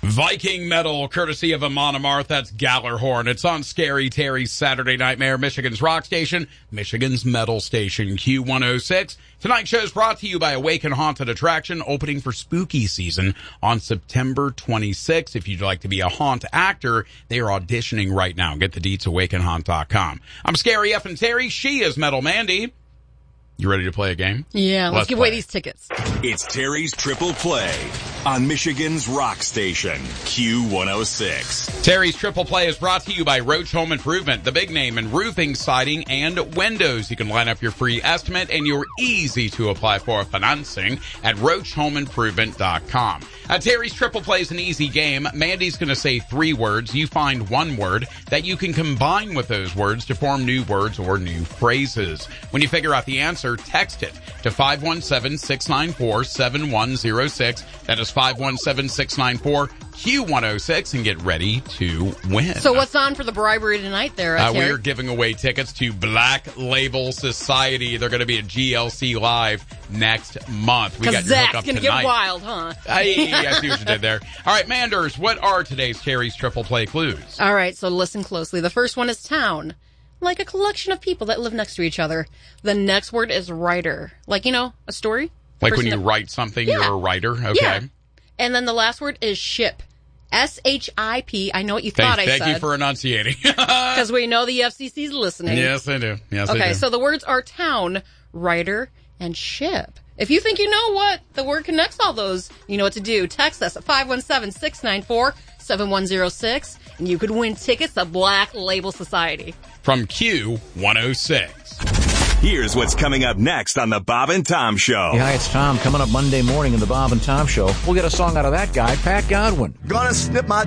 Viking Metal, courtesy of Amon Amarth. That's Gallarhorn. It's on Scary Terry's Saturday Nightmare, Michigan's rock station, Michigan's metal station, Q106. Tonight's show is brought to you by Awaken Haunted Attraction, opening for spooky season on September 26th. If you'd like to be a haunt actor, they are auditioning right now. Get the deets, awakenhaunt.com. I'm Scary Effin' Terry. She is Metal Mandy. You ready to play a game? Yeah, let's give away these tickets. It's Terry's Triple Play on Michigan's rock station, Q106. Terry's Triple Play is brought to you by Roach Home Improvement, the big name in roofing, siding, and windows. You can line up your free estimate and your easy-to-apply for financing at RoachHomeImprovement.com. Terry's Triple Play is an easy game. Mandy's going to say 3 words. You find one word that you can combine with those words to form new words or new phrases. When you figure out the answer, text it to 517-694-7106. That is 517-694-Q106 and get ready to win. So what's on for the bribery tonight there, Terry? We are giving away tickets to Black Label Society. They're going to be at GLC Live next month. We got your Zach's hookup going to tonight. Get wild, huh? I see what you did there. All right, Manders, what are today's Terry's Triple Play clues? All right, so listen closely. The first one is town. Like a collection of people that live next to each other. The next word is writer. Like, a story? Like when you write something, you're a writer? Okay. Yeah. And then the last word is ship. S-H-I-P. I know what you thought I said. Thank you for enunciating. Because we know the FCC's listening. Yes, I do. Okay, so the words are town, writer, and ship. If you think you know what the word connects all those, you know what to do. Text us at 517-694-7106, and you could win tickets to Black Label Society. From Q106. Here's what's coming up next on the Bob and Tom Show. Hey, hi, it's Tom. Coming up Monday morning in the Bob and Tom Show, we'll get a song out of that guy, Pat Godwin. Gonna snip my